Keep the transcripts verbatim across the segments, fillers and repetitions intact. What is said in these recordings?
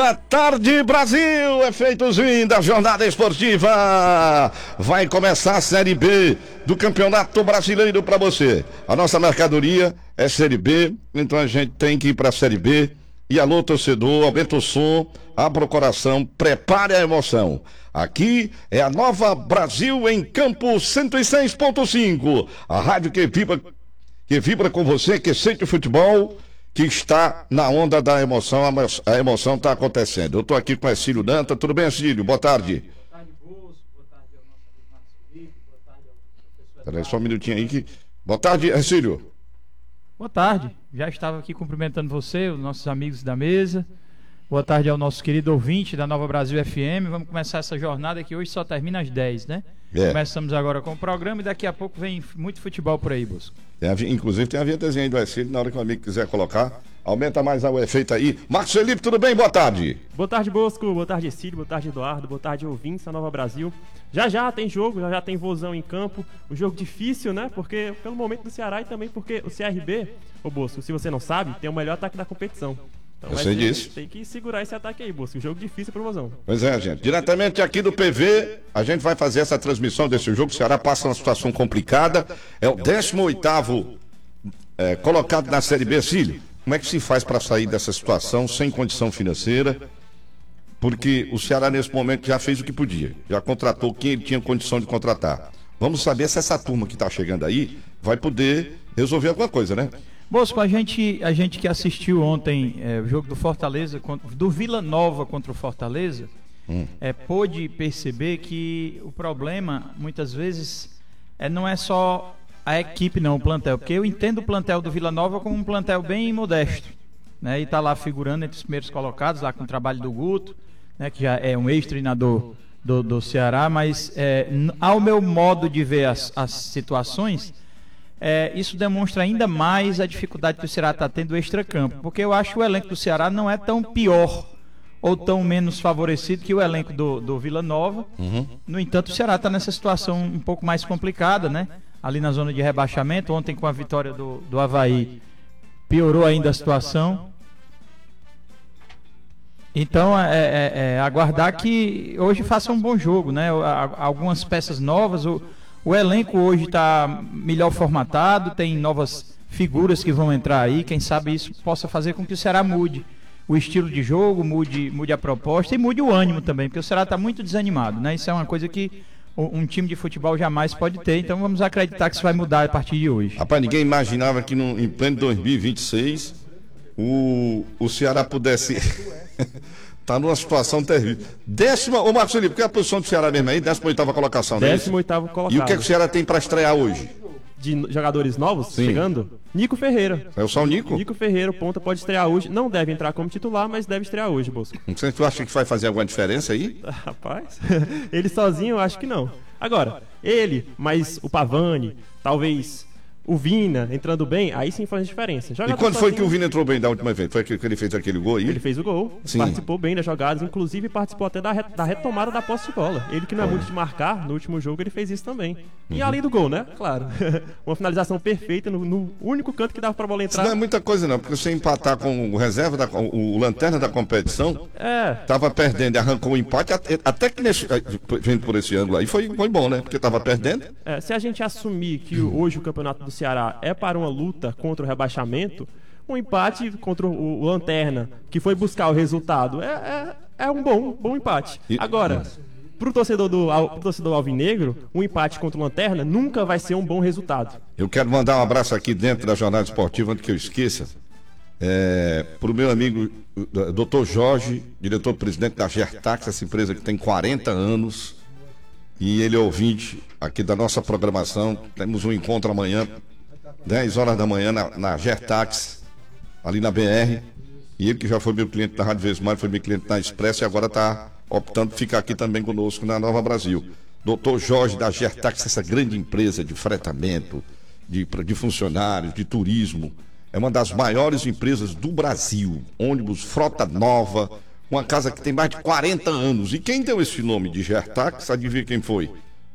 Boa tarde, Brasil! Efeitozinho da jornada esportiva. Vai começar a Série B do Campeonato Brasileiro para você. A nossa mercadoria é Série B, então a gente tem que ir para a Série B. E alô, torcedor, aumenta o som, abra o coração, prepare a emoção. Aqui é a Nova Brasil em Campo cento e seis ponto cinco. A rádio que vibra, que vibra com você, que sente o futebol, que está na onda da emoção, a emoção está acontecendo. Eu estou aqui com o Ercílio Danta. Tudo bem, Ercílio? Boa tarde. Boa tarde, Bosco. Boa tarde ao nosso amigo Marcos Felipe. Boa tarde ao professor. Peraí, só um minutinho aí que... Boa tarde, Ercílio. Boa tarde. Já estava aqui cumprimentando você, os nossos amigos da mesa. Boa tarde ao nosso querido ouvinte da Nova Brasil F M. Vamos começar essa jornada que hoje só termina às dez, né? É. Começamos agora com o programa e daqui a pouco vem muito futebol por aí, Bosco. Tem a, inclusive tem a vinhetazinha aí do Ercílio, na hora que o amigo quiser colocar. Aumenta mais o efeito aí. Marcos Felipe, tudo bem? Boa tarde. Boa tarde, Bosco. Boa tarde, Ercílio. Boa tarde, Eduardo. Boa tarde, ouvintes da Nova Brasil. Já já tem jogo, já já tem vozão em campo. Um jogo difícil, né? Porque pelo momento do Ceará e também porque o C R B, ô Bosco, se você não sabe, tem o melhor ataque da competição. Então, eu sei disso. Tem que segurar esse ataque aí, Bosco. Um jogo difícil pro vozão. Pois é, gente. Diretamente aqui do P V, a gente vai fazer essa transmissão desse jogo. O Ceará passa uma situação complicada. É o décimo oitavo é, colocado na Série B, Cílio. Como é que se faz para sair dessa situação sem condição financeira? Porque o Ceará nesse momento já fez o que podia, já contratou quem ele tinha condição de contratar. Vamos saber se essa turma que está chegando aí vai poder resolver alguma coisa, né? Bosco, a gente, a gente que assistiu ontem é, o jogo do Fortaleza, do Vila Nova contra o Fortaleza, hum. é, pôde perceber que o problema, muitas vezes, é, não é só a equipe, não, o plantel. Porque eu entendo o plantel do Vila Nova como um plantel bem modesto, né? E está lá figurando entre os primeiros colocados, lá com o trabalho do Guto, né? Que já é um ex-treinador do, do Ceará, mas é, ao meu modo de ver as, as situações... É, isso demonstra ainda mais a dificuldade que o Ceará está tendo no extracampo, porque eu acho que o elenco do Ceará não é tão pior ou tão menos favorecido que o elenco do, do Vila Nova. Uhum. No entanto, o Ceará está nessa situação um pouco mais complicada, né? Ali na zona de rebaixamento. Ontem, com a vitória do, do Avaí, piorou ainda a situação. Então, é, é, é aguardar que hoje faça um bom jogo, né? Algumas peças novas. O, O elenco hoje está melhor formatado, tem novas figuras que vão entrar aí, quem sabe isso possa fazer com que o Ceará mude o estilo de jogo, mude, mude a proposta e mude o ânimo também, porque o Ceará está muito desanimado, né? Isso é uma coisa que um time de futebol jamais pode ter, então vamos acreditar que isso vai mudar a partir de hoje. Rapaz, ninguém imaginava que no, em pleno dois mil e vinte e seis o, o Ceará pudesse... Tá numa situação terrível. Décima, ô Marcos Felipe, qual é a posição do Ceará mesmo aí? Décima oitava colocação, né? Décimo oitavo colocado. E o que é que o Ceará tem para estrear hoje? De jogadores novos Sim. chegando? Nico Ferreira. É só o Nico? Nico Ferreira, o ponta, pode estrear hoje. Não deve entrar como titular, mas deve estrear hoje, Bosco. Você tu acha que vai fazer alguma diferença aí? Rapaz, ele sozinho eu acho que não. Agora, ele, mais o Pavani, talvez... o Vina entrando bem, aí sim faz diferença. Jogador e quando sozinho, foi que o Vina entrou bem da última vez? Foi que ele fez aquele gol aí? Ele fez o gol, sim. Participou bem das jogadas, inclusive participou até da, da retomada da posse de bola. Ele que não é muito de marcar, no último jogo ele fez isso também. E uhum. além do gol, né? Claro. Uma finalização perfeita no, no único canto que dava pra bola entrar. Isso não é muita coisa não, porque você empatar com o reserva, da, o, o lanterna da competição, é. tava perdendo e arrancou o empate, até, até que nesse, vendo por esse ângulo aí, foi, foi bom, né? Porque tava perdendo. É, se a gente assumir que hoje o campeonato do Ceará é para uma luta contra o rebaixamento, um empate contra o, o Lanterna, que foi buscar o resultado, é, é, é um bom, bom empate. Agora, pro torcedor, do, pro torcedor alvinegro, um empate contra o Lanterna nunca vai ser um bom resultado. Eu quero mandar um abraço aqui dentro da jornada esportiva, antes que eu esqueça, é, pro meu amigo doutor Jorge, diretor-presidente da Gertax, essa empresa que tem quarenta anos, e ele é ouvinte aqui da nossa programação. Temos um encontro amanhã, dez horas da manhã, na, na Gertax, ali na B R. E ele que já foi meu cliente da Rádio Vesmar, foi meu cliente da Expresso e agora está optando por ficar aqui também conosco na Nova Brasil. doutor Jorge da Gertax, essa grande empresa de fretamento, de, de funcionários, de turismo. É uma das maiores empresas do Brasil. Ônibus, frota nova, uma casa que tem mais de quarenta anos. E quem deu esse nome de Gertax, adivinha quem foi?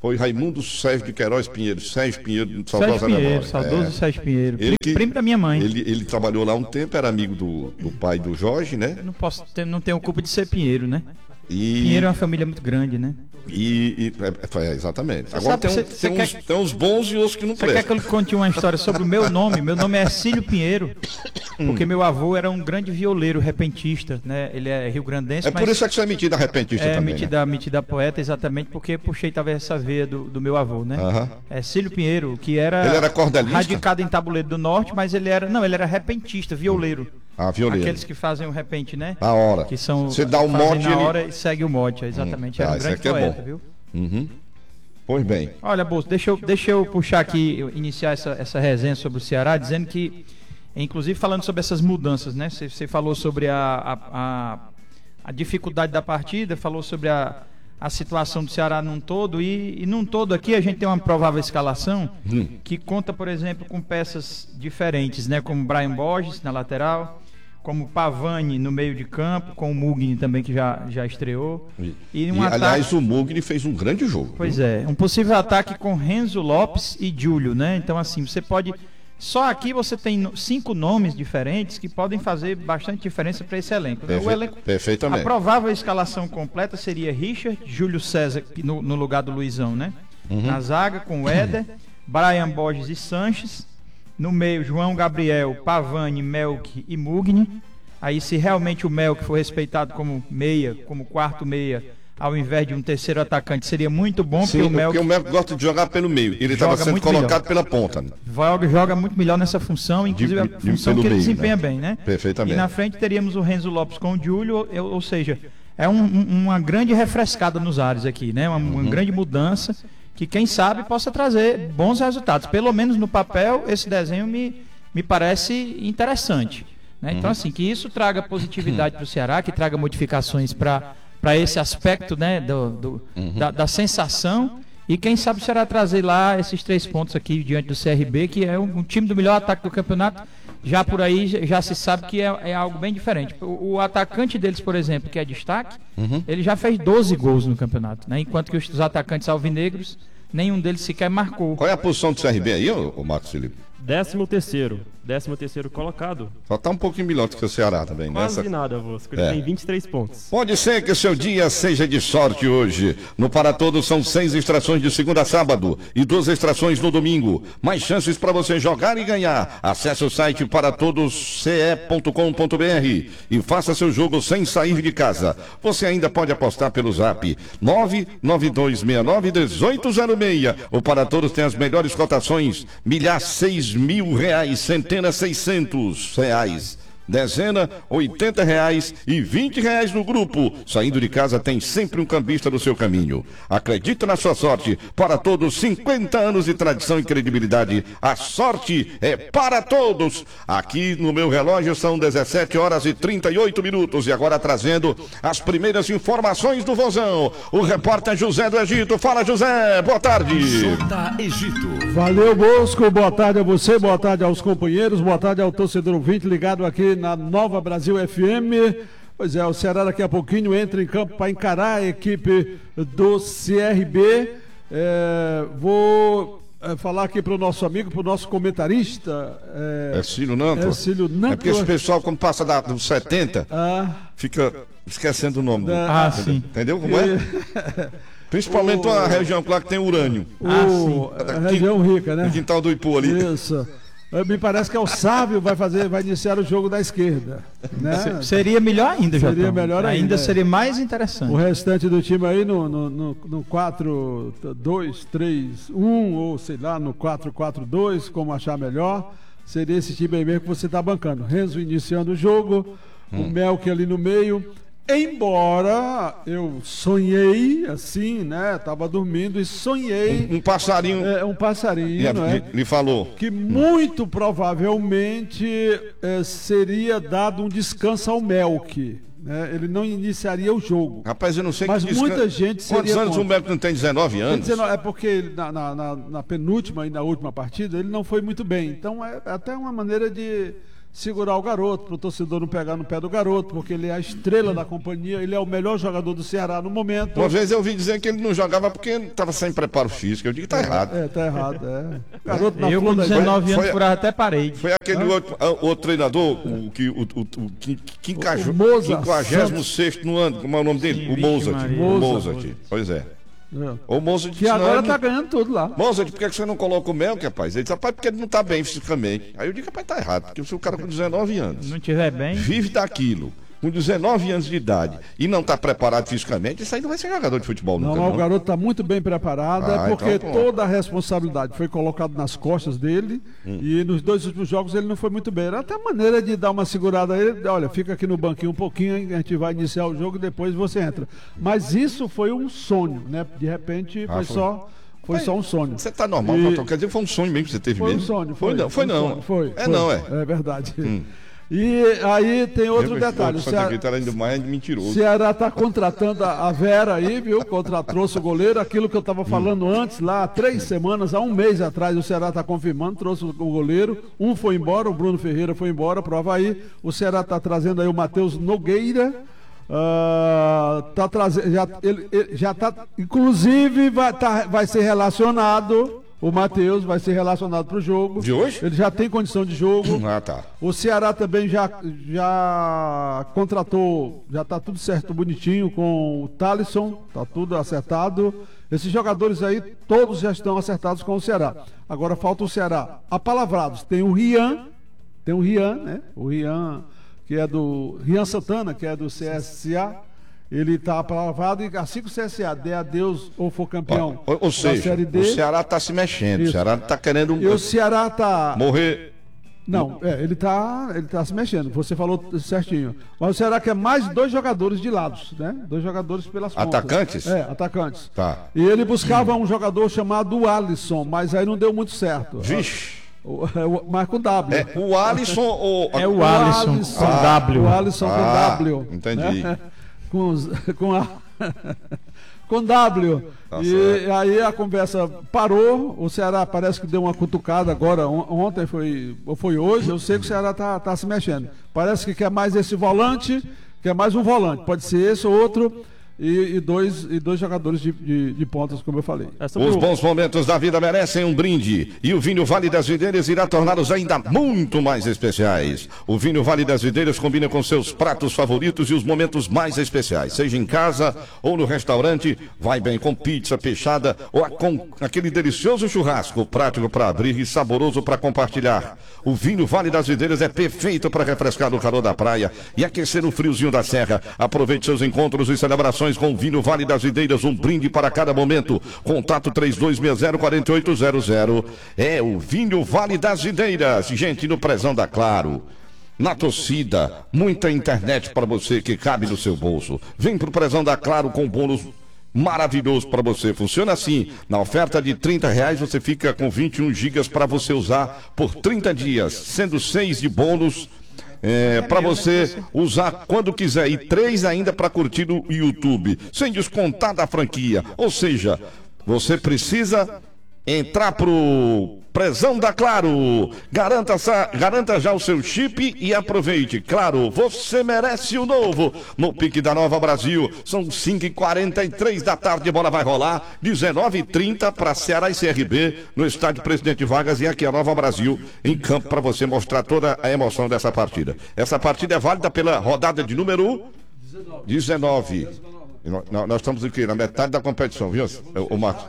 Foi Raimundo Sérgio de Queiroz Pinheiro, Sérgio Pinheiro, Sérgio Pinheiro, saudoso é. Sérgio Pinheiro, ele que, primo da minha mãe. Ele, ele trabalhou lá um tempo, era amigo do, do pai do Jorge, né? Eu não posso ter, não tenho culpa de ser Pinheiro, né? E... Pinheiro é uma família muito grande, né? E, e é, é, exatamente. Você Agora sabe, tem, você, um, você tem, quer... uns, tem uns bons e outros que não prestam. prestam. Você quer que eu conte uma história sobre o meu nome? Meu nome é Ercílio Pinheiro, porque meu avô era um grande violeiro repentista, né? Ele é rio-grandense. É por mas isso que você é metida repentista é, também, metida, né? metida poeta, exatamente, porque puxei talvez essa veia do, do meu avô, né? Uhum. Ercílio Pinheiro, que era, ele era cordelista? radicado em Tabuleiro do Norte, mas ele era, não, ele era repentista, violeiro. Ah, violeiro. Aqueles que fazem o repente, né? Na hora. Que são, você dá o mote na ele... hora e segue o mote, exatamente. Hum. Era Ah, um grande é poeta, bom. viu? Uhum. Pois bem. Olha, Bolso, deixa eu, deixa eu puxar aqui, eu iniciar essa, essa resenha sobre o Ceará, dizendo que, inclusive falando sobre essas mudanças, né? Você, você falou sobre a, a, a, a dificuldade da partida, falou sobre a, a situação do Ceará num todo, e, e num todo aqui a gente tem uma provável escalação hum. que conta, por exemplo, com peças diferentes, né? Como Brian Borges na lateral, como Pavani no meio de campo, com o Mugni também, que já, já estreou. E, e, um e ataque... aliás, o Mugni fez um grande jogo. Pois viu? é, um possível ataque com Renzo Lopes e Júlio, né? Então, assim, você pode... Só aqui você tem cinco nomes diferentes que podem fazer bastante diferença para esse elenco. Perfe... O elenco... Perfeitamente. A provável escalação completa seria Richard, Júlio César no, no lugar do Luizão, né? Uhum. Na zaga, com o Éder, Brian Borges e Sanches. No meio, João Gabriel, Pavani, Melk e Mugni. Aí, se realmente o Melk for respeitado como meia, como quarto meia, ao invés de um terceiro atacante, seria muito bom. Sim, porque o Melk, porque o Melk gosta de jogar pelo meio. Ele estava sendo colocado melhor. pela ponta. Joga, joga muito melhor nessa função, inclusive de, de, a função que ele meio, desempenha né? bem, né? Perfeitamente. E na frente teríamos o Renzo Lopes com o Júlio, ou, ou seja, é um, um, uma grande refrescada nos ares aqui, né? Uma, uhum. uma grande mudança que, quem sabe, possa trazer bons resultados. Pelo menos no papel, esse desenho me, me parece interessante. Né? Então, assim, que isso traga positividade para o Ceará, que traga modificações para para esse aspecto, né, do, do, uhum. da, da sensação, e quem sabe o Ceará trazer lá esses três pontos aqui diante do C R B, que é um, um time do melhor ataque do campeonato. Já por aí já se sabe que é, é algo bem diferente. O, o atacante deles, por exemplo, que é destaque, uhum. ele já fez doze gols no campeonato, né? Enquanto que os, os atacantes alvinegros, nenhum deles sequer marcou. Qual é a posição do C R B aí, ô, ô Marcos Felipe? Décimo terceiro. Décimo terceiro colocado. Só tá um pouquinho melhor do que o Ceará também. Quase nessa... nada, Vosco. Ele é. tem vinte e três pontos. Pode ser que o seu dia seja de sorte hoje. No Para Todos são seis extrações de segunda a sábado e duas extrações no domingo. Mais chances para você jogar e ganhar. Acesse o site para todos c e ponto com ponto b r e faça seu jogo sem sair de casa. Você ainda pode apostar pelo zap nove nove dois seis nove um oito zero seis. O Para Todos tem as melhores cotações. Milhar seis mil reais, centena seiscentos reais, dezena oitenta reais e vinte reais no grupo. Saindo de casa tem sempre um cambista no seu caminho. Acredita na sua sorte. Para Todos, cinquenta anos de tradição e credibilidade. A sorte é para todos. Aqui no meu relógio são dezessete horas e trinta e oito minutos. E agora trazendo as primeiras informações do Vozão. O repórter José do Egito. Fala, José, boa tarde. J Egito. Valeu, Bosco, boa tarde a você, boa tarde aos companheiros, boa tarde ao torcedor ouvinte ligado aqui na Nova Brasil F M. Pois é, o Ceará daqui a pouquinho entra em campo para encarar a equipe do C R B. É, vou é, falar aqui para o nosso amigo, para o nosso comentarista. É, é Cílio Nanto? É Cílio Nanto. É porque esse pessoal, quando passa da, dos setenta, ah, fica esquecendo o nome. Da, do, ah, entendeu? sim. Entendeu como é? Principalmente o, a região lá que tem urânio. O, ah, sim. A região rica, né? No quintal do Ipu ali. Isso. Me parece que é o Sávio vai fazer, vai iniciar o jogo da esquerda. Né? Seria melhor ainda, já. Seria melhor ainda. Ainda seria mais interessante. O restante do time aí no, no, no, no quatro dois três um, ou sei lá, no quatro quatro dois, como achar melhor. Seria esse time aí mesmo que você está bancando. Renzo iniciando o jogo, hum. o Melk ali no meio. Embora eu sonhei assim, né? Tava dormindo e sonhei. Um, um passarinho. É, um passarinho, é, né? Lhe falou. Que muito provavelmente é, seria dado um descanso ao Melk. Né? Ele não iniciaria o jogo. Rapaz, eu não sei Mas que muita descan... gente seria. Quantos anos contra. o Melk não tem? dezenove anos? Tem dezenove, é porque na, na, na, na penúltima e na última partida ele não foi muito bem. Então é até uma maneira de. segurar o garoto, para o torcedor não pegar no pé do garoto, porque ele é a estrela da companhia, ele é o melhor jogador do Ceará no momento. Uma vez eu ouvi dizer que ele não jogava porque estava sem preparo físico. Eu digo que tá errado. É, tá errado, é. Garoto na Eu com flor da dezenove idade. anos Foi- furava até parede. Foi aquele outro, ah, outro treinador, o que o, o, o, que- que encajou, O Mozart quinquagésimo sexto no ano, como é o nome dele? Sim, o Vixe Mozart. Maria. O Mozart. Mozart. Pois é. É. O Mozart Que disse, agora não, tá não- ganhando tudo lá. Mozart, por que que você não coloca o Mel, rapaz? Ele disse, rapaz, porque ele não tá bem fisicamente. Aí eu digo, rapaz, tá errado, porque se o cara com dezenove anos Não tiver bem, vive daquilo, com dezenove anos de idade, e não tá preparado fisicamente, isso aí não vai ser jogador de futebol Não, nunca, mas não. o garoto está muito bem preparado, Ah, é porque então, pronto. toda a responsabilidade foi colocada nas costas dele Hum. e nos dois últimos jogos ele não foi muito bem. Era até a maneira de dar uma segurada a ele, olha, fica aqui no banquinho um pouquinho, hein, a gente vai iniciar o jogo e depois você entra. Mas isso foi um sonho, né? De repente Ah, foi, foi. só foi Pai, só um sonho. Você tá normal, E- Patrão, quer dizer, foi um sonho mesmo que você teve Foi um mesmo? sonho, Foi foi. não, foi um não. sonho, Foi. É foi. não, é. É verdade. E aí tem outro Lembra, detalhe. O esse Ceará, aqui tá ainda mais mentiroso. Ceará tá contratando a a Vera aí, viu? Contra, trouxe o goleiro, aquilo que eu estava falando antes, lá há três semanas, há um mês atrás, o Ceará está confirmando, trouxe o goleiro, um foi embora, o Bruno Ferreira foi embora para o Avaí, o Ceará está trazendo aí o Matheus Nogueira, ah, tá trazendo, já, ele, ele já tá, inclusive vai, tá, vai ser relacionado. O Matheus vai ser relacionado para o jogo. De hoje? Ele já tem condição de jogo. Ah, tá. O Ceará também já, já contratou, já está tudo certo, bonitinho com o Thalisson, está tudo acertado. Esses jogadores aí, todos já estão acertados com o Ceará. Agora falta o Ceará apalavrados. Tem o Rian, tem o Rian, né? O Rian, que é do Rian Santana, que é do C S A. Ele está apalavrado e assim que o C S A der adeus ou for campeão Ou, ou da seja, Série D, o Ceará tá se mexendo, Isso. o Ceará tá querendo e o Ceará está... morrer. Não, é, ele tá, ele tá se mexendo, você falou certinho. Mas o Ceará quer mais dois jogadores de lados, né? Dois jogadores pelas pontas. Atacantes? É, atacantes. Tá. E ele buscava um jogador chamado Alisson, mas aí não deu muito certo. Vixe. O, é, o- mas com W. É o Alisson ou. é o Alisson com Ah, W. O Alisson com Ah, W. entendi. né? Com, os- com a. Com W. Tá e certo. aí a conversa parou. O Ceará parece que deu uma cutucada agora. on- Ontem foi, ou foi hoje. Eu sei que o Ceará tá, tá se mexendo. Parece que quer mais esse volante, quer mais um volante. Pode ser esse ou outro. E, e dois, e dois jogadores de, de, de pontas, como eu falei. É sobre Os o- bons momentos da vida merecem um brinde. E o vinho Vale das Videiras irá torná-los ainda muito mais especiais. O vinho Vale das Videiras combina com seus pratos favoritos e os momentos mais especiais. Seja em casa ou no restaurante, vai bem com pizza fechada ou a- com aquele delicioso churrasco, prático para abrir e saboroso para compartilhar. O vinho Vale das Videiras é perfeito para refrescar no calor da praia e aquecer o friozinho da serra. Aproveite seus encontros e celebrações com o vinho Vale das Videiras, um brinde para cada momento. Contato três dois seis zero quatro oito zero zero. É o vinho Vale das Videiras. Gente, no Prezão da Claro. Na torcida, muita internet para você que cabe no seu bolso. Vem pro Prezão da Claro com bônus maravilhoso para você. Funciona assim: na oferta de trinta reais você fica com vinte e um gigas para você usar por trinta dias, sendo seis de bônus. É, para você usar quando quiser e três ainda para curtir o YouTube, sem descontar da franquia. Ou seja, você precisa entrar pro Prezão da Claro. Garanta, essa- garanta já o seu chip e aproveite. Claro, você merece o novo. No Pique da Nova Brasil, são cinco e quarenta e três da tarde, a bola vai rolar. dezenove e trinta para Ceará e C R B no estádio Presidente Vargas, e aqui a Nova Brasil em campo para você mostrar toda a emoção dessa partida. Essa partida é válida pela rodada de número dezenove. E nó- nó- Nós estamos aqui na metade da competição, viu, o Marcos?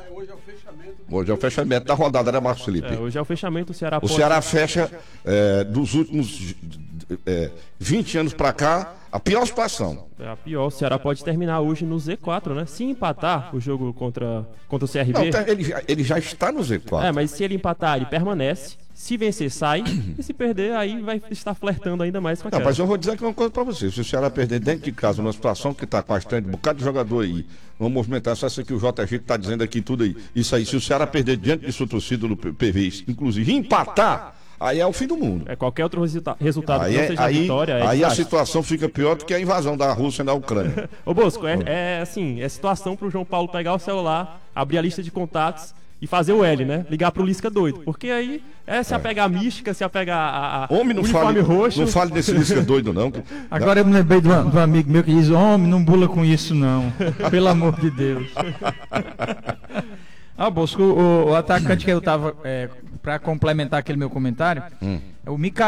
Hoje é o fechamento da rodada, né, Marcos Felipe? É, hoje é o fechamento, o Ceará O pode... Ceará fecha é, dos últimos é, vinte anos para cá a pior situação. É a pior, o Ceará pode terminar hoje no Z quatro, né? Se empatar o jogo contra, contra o C R B... Não, tá, ele, já- ele já está no Z quatro. É, mas se ele empatar, ele permanece. Se vencer, sai. E se perder, aí vai estar flertando ainda mais com a Não, queda. mas eu vou dizer aqui uma coisa pra você. Se o Ceará perder dentro de casa, numa situação que tá com bastante, um bocado de jogador aí, uma movimentação, essa que o J G tá dizendo aqui tudo aí. Isso aí, se o Ceará perder diante de sua torcida no P V, inclusive empatar, aí é o fim do mundo. É, qualquer outro resulta resultado Aí, que não é- seja a aí, vitória é aí a desastre. situação fica pior do que a invasão da Rússia na Ucrânia. Ô Bosco, é, é assim, é situação pro João Paulo pegar o celular, abrir a lista de contatos e fazer o L, né? Ligar pro Lisca doido. Porque aí é se apegar a mística, se apegar a, a Homem não uniforme fale, roxo. não fale desse Lisca doido, não. que- Agora eu me lembrei de um, de um amigo meu que diz: homem, não bula com isso, não. Pelo amor de Deus. Ah, Bosco, o, o atacante que eu tava. É, para complementar aquele meu comentário, o Mica